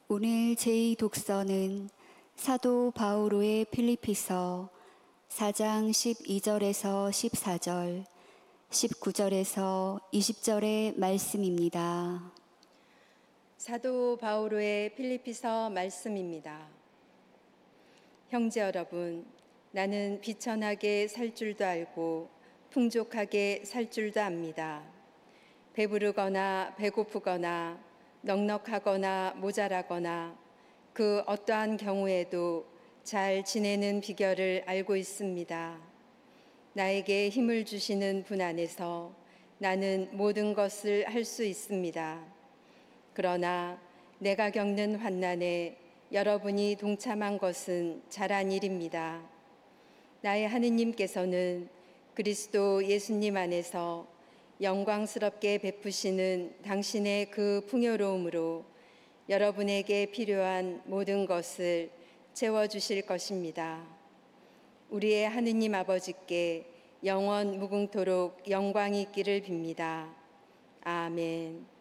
오늘 제2독서는 사도 바오로의 필리피서 4장 12절에서 14절, 19절에서 20절의 말씀입니다. 사도 바오로의 필리피서 말씀입니다. 형제 여러분, 나는 비천하게 살 줄도 알고 풍족하게 살 줄도 압니다. 배부르거나 배고프거나 넉넉하거나 모자라거나 그 어떠한 경우에도 잘 지내는 비결을 알고 있습니다. 나에게 힘을 주시는 분 안에서 나는 모든 것을 할 수 있습니다. 그러나 내가 겪는 환난에 여러분이 동참한 것은 잘한 일입니다. 나의 하느님께서는 그리스도 예수님 안에서 영광스럽게 베푸시는 당신의 그 풍요로움으로 여러분에게 필요한 모든 것을 채워주실 것입니다. 우리의 하느님 아버지께 영원 무궁토록 영광이 있기를 빕니다. 아멘.